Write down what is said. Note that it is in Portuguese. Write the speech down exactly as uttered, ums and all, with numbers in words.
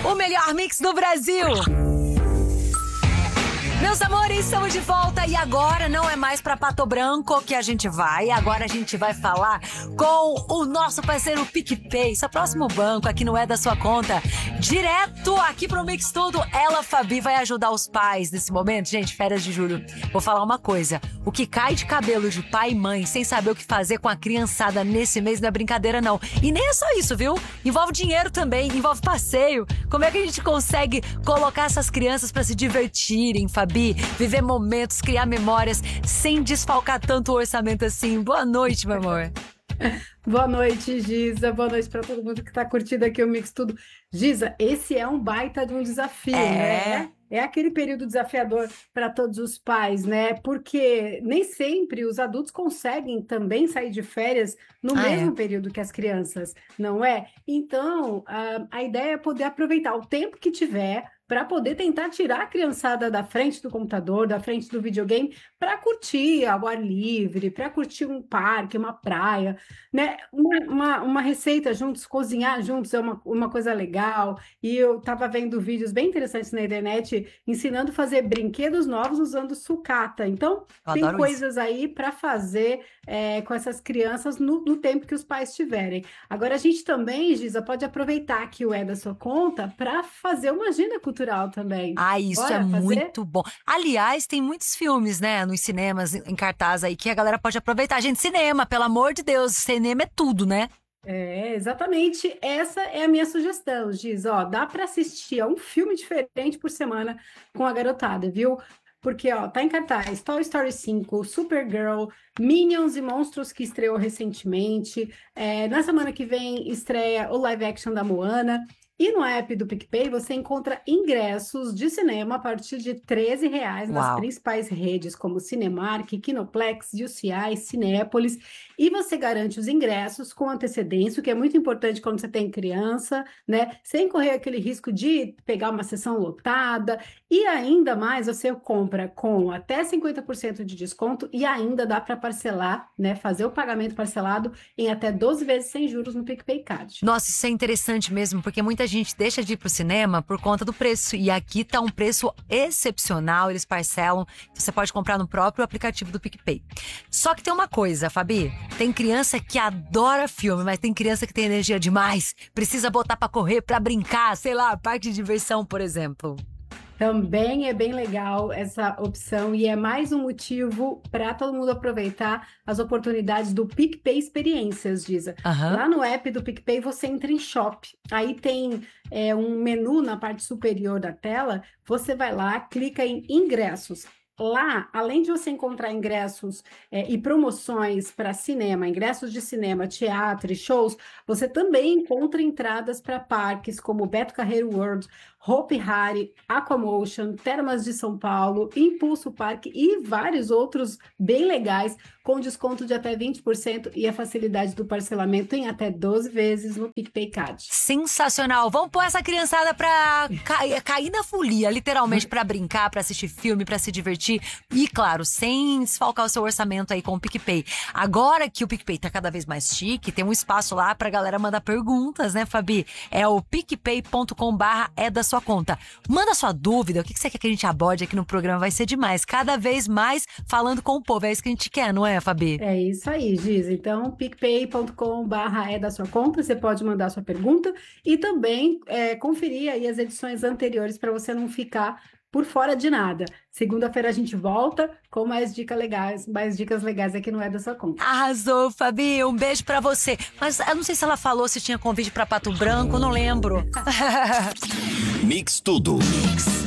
o melhor mix do Brasil. Meus amores, estamos de volta e agora não é mais pra Pato Branco que a gente vai. Agora a gente vai falar com o nosso parceiro PicPay. Seu próximo banco aqui não é da sua conta. Direto aqui pro Mix Tudo, ela, Fabi, vai ajudar os pais nesse momento. Gente, férias de julho. Vou falar uma coisa. O que cai de cabelo de pai e mãe sem saber o que fazer com a criançada nesse mês não é brincadeira, não. E nem é só isso, viu? Envolve dinheiro também, envolve passeio. Como é que a gente consegue colocar essas crianças pra se divertirem, Fabi? Viver momentos, criar memórias, sem desfalcar tanto o orçamento assim. Boa noite, meu amor. Boa noite, Giza. Boa noite para todo mundo que tá curtindo aqui o Mix Tudo. Giza, esse é um baita de um desafio, É. né? É aquele período desafiador para todos os pais, né? Porque nem sempre os adultos conseguem também sair de férias no Ah, mesmo é. período que as crianças, não é? Então, a, a ideia é poder aproveitar o tempo que tiver para poder tentar tirar a criançada da frente do computador, da frente do videogame, para curtir ao ar livre, para curtir um parque, uma praia, né? Uma, uma, uma receita juntos, cozinhar juntos é uma, uma coisa legal. E eu estava vendo vídeos bem interessantes na internet ensinando a fazer brinquedos novos usando sucata. Então, Eu tem adoro isso. coisas aí para fazer é, com essas crianças no, no tempo que os pais tiverem. Agora, a gente também, Giza, pode aproveitar que o é da sua conta para fazer uma agenda cultural também. Ah, isso é Bora fazer? muito bom. Aliás, tem muitos filmes, né, nos cinemas, em cartaz aí, que a galera pode aproveitar. Gente, cinema, pelo amor de Deus, cinema é tudo, né? É, exatamente. Essa é a minha sugestão, Giz. Ó, dá para assistir a um filme diferente por semana com a garotada, viu? Porque, ó, tá em cartaz Toy Story cinco, Supergirl, Minions e Monstros, que estreou recentemente. É, na semana que vem estreia o live action da Moana. E no app do PicPay você encontra ingressos de cinema a partir de treze reais nas Uau. principais redes como Cinemark, Kinoplex, U C I, Cinépolis. E você garante os ingressos com antecedência, o que é muito importante quando você tem criança, né? Sem correr aquele risco de pegar uma sessão lotada. E ainda mais, você compra com até cinquenta por cento de desconto e ainda dá para parcelar, né? Fazer o pagamento parcelado em até doze vezes sem juros no PicPay Card. Nossa, isso é interessante mesmo, porque muita gente deixa de ir pro cinema por conta do preço. E aqui tá um preço excepcional, eles parcelam. Você pode comprar no próprio aplicativo do PicPay. Só que tem uma coisa, Fabi. Tem criança que adora filme, mas tem criança que tem energia demais. Precisa botar pra correr, pra brincar, sei lá, parque de diversão, por exemplo. Também é bem legal essa opção e é mais um motivo para todo mundo aproveitar as oportunidades do PicPay Experiências, Giza. Aham. Lá no app do PicPay você entra em Shop, aí tem é, um menu na parte superior da tela, você vai lá, clica em Ingressos. Lá, além de você encontrar ingressos é, e promoções para cinema, ingressos de cinema, teatro e shows, você também encontra entradas para parques como Beto Carreiro World, Hopi Hari, Aquamotion, Termas de São Paulo, Impulso Parque e vários outros bem legais, com desconto de até vinte por cento e a facilidade do parcelamento em até doze vezes no PicPay Card. Sensacional. Vamos pôr essa criançada pra ca- cair na folia, literalmente, pra brincar, pra assistir filme, pra se divertir. E, claro, sem desfalcar o seu orçamento aí com o PicPay. Agora que o PicPay tá cada vez mais chique, tem um espaço lá pra galera mandar perguntas, né, Fabi? É o picpay ponto com barra é da sua conta. Manda sua dúvida, o que você quer que a gente aborde aqui no programa? Vai ser demais. Cada vez mais falando com o povo. É isso que a gente quer, não é, Fabi? É isso aí, Giz. Então, picpay ponto com barra é da sua conta, você pode mandar sua pergunta e também é, conferir aí as edições anteriores para você não ficar por fora de nada. Segunda-feira a gente volta com mais dicas legais, mais dicas legais aqui no É da Sua Conta. Arrasou, Fabi. Um beijo pra você. Mas eu não sei se ela falou se tinha convite pra Pato Branco, não lembro. Mix Tudo. Mix.